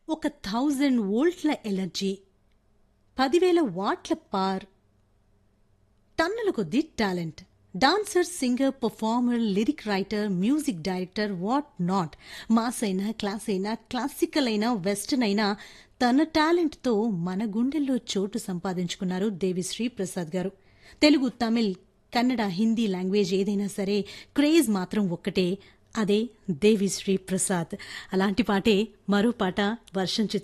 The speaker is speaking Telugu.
ఒక 1000 వోల్ట్ల ఎనర్జీ, 10,000 వాట్ల పవర్, టన్నుల కొద్దీ talent. Dancer, singer, performer, lyric writer, music director, what not. Mass అయినా, క్లాస్ అయినా, క్లాసికల్ అయినా, వెస్టర్న్ అయినా తన టాలెంట్తో మన గుండెల్లో చోటు సంపాదించుకున్నారు దేవిశ్రీ ప్రసాద్ గారు. తెలుగు, తమిళ్, కన్నడ, హిందీ లాంగ్వేజ్ ఏదైనా సరే క్రేజ్ మాత్రం ఒక్కటే, అదే దేవిశ్రీ ప్రసాద్. అలాంటి పాటే మరో పాట వర్షం చిత్రం